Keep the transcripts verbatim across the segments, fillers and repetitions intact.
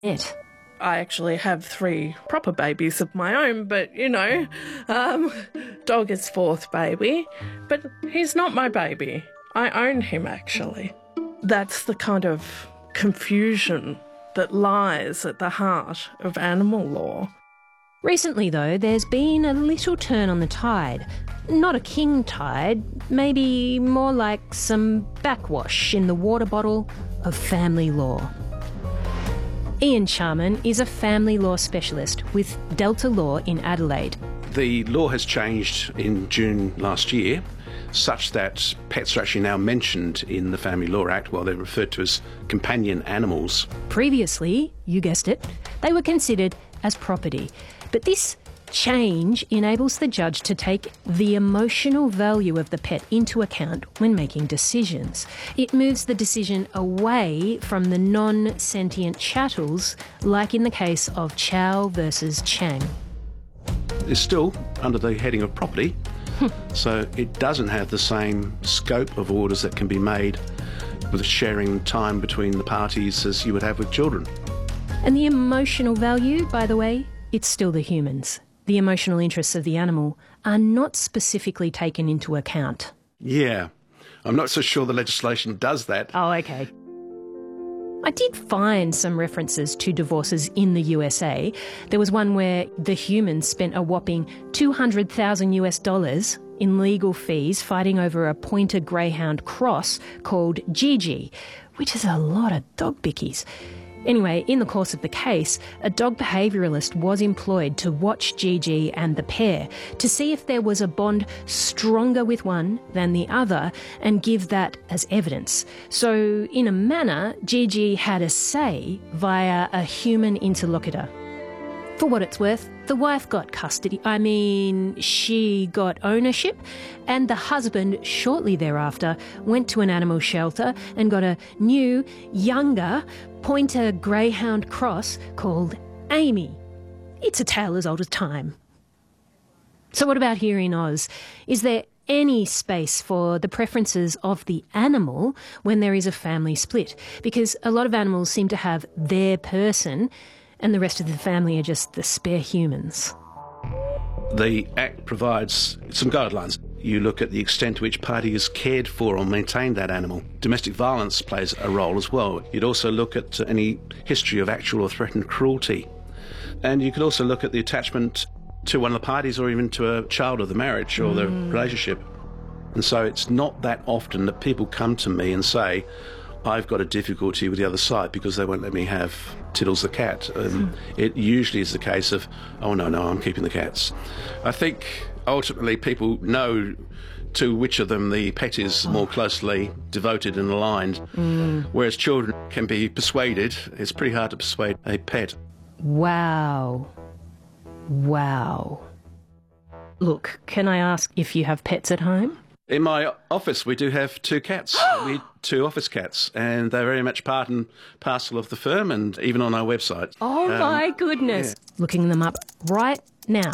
It. I actually have three proper babies of my own, but, you know, um, dog is fourth baby. But he's not my baby. I own him, actually. That's the kind of confusion that lies at the heart of animal law. Recently, though, there's been a little turn on the tide. Not a king tide, maybe more like some backwash in the water bottle of family law. Ian Charman is a family law specialist with Delta Law in Adelaide. The law has changed in June last year, such that pets are actually now mentioned in the Family Law Act, while they're referred to as companion animals. Previously, you guessed it, they were considered as property. But this change enables the judge to take the emotional value of the pet into account when making decisions. It moves the decision away from the non-sentient chattels, like in the case of Chow versus Chang. It's still under the heading of property, so it doesn't have the same scope of orders that can be made with sharing time between the parties as you would have with children. And the emotional value, by the way, it's still the humans. The emotional interests of the animal are not specifically taken into account. Yeah, I'm not so sure the legislation does that. Oh, okay. I did find some references to divorces in the U S A. There was one where the humans spent a whopping two hundred thousand US dollars in legal fees fighting over a pointer greyhound cross called Gigi, which is a lot of dog bickies. Anyway, in the course of the case, a dog behaviouralist was employed to watch Gigi and the pair to see if there was a bond stronger with one than the other and give that as evidence. So, in a manner, Gigi had a say via a human interlocutor. For what it's worth, the wife got custody. I mean, she got ownership, and the husband, shortly thereafter, went to an animal shelter and got a new, younger pointer greyhound cross called Amy. It's a tale as old as time. So what about here in Oz? Is there any space for the preferences of the animal when there is a family split? Because a lot of animals seem to have their person, and the rest of the family are just the spare humans. The Act provides some guidelines. You look at the extent to which party is cared for or maintained that animal. Domestic violence plays a role as well. You'd also look at any history of actual or threatened cruelty. And you could also look at the attachment to one of the parties or even to a child of the marriage or the mm. relationship. And so it's not that often that people come to me and say, I've got a difficulty with the other side because they won't let me have Tiddles the cat. Um, it usually is the case of, oh, no, no, I'm keeping the cats. I think ultimately people know to which of them the pet is more closely devoted and aligned, mm. whereas children can be persuaded. It's pretty hard to persuade a pet. Wow. Wow. Look, can I ask if you have pets at home? In my office, we do have two cats, we two office cats, and they're very much part and parcel of the firm and even on our website. Oh, um, my goodness. Yeah. Looking them up right now.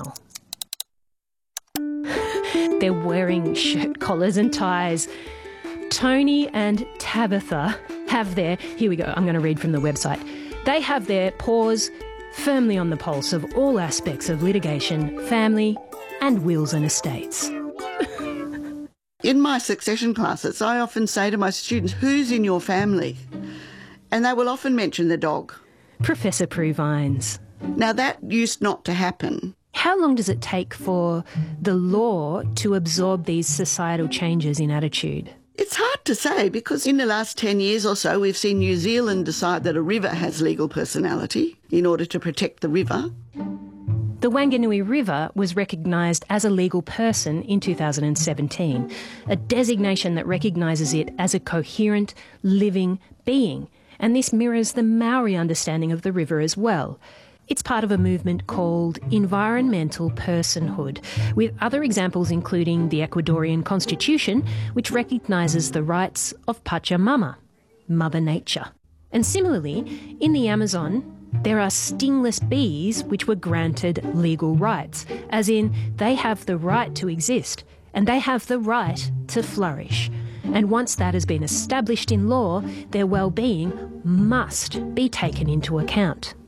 They're wearing shirt collars and ties. Tony and Tabitha have their, here we go, I'm going to read from the website. They have their paws firmly on the pulse of all aspects of litigation, family, and wills and estates. In my succession classes, I often say to my students, who's in your family? And they will often mention the dog. Professor Prue Vines. Now, that used not to happen. How long does it take for the law to absorb these societal changes in attitude? It's hard to say because in the last ten years or so, we've seen New Zealand decide that a river has legal personality in order to protect the river. The Wanganui River was recognised as a legal person in two thousand seventeen, a designation that recognises it as a coherent, living being. And this mirrors the Maori understanding of the river as well. It's part of a movement called environmental personhood, with other examples including the Ecuadorian Constitution, which recognises the rights of Pachamama, Mother Nature. And similarly, in the Amazon, there are stingless bees which were granted legal rights, as in they have the right to exist and they have the right to flourish. And once that has been established in law, their well-being must be taken into account.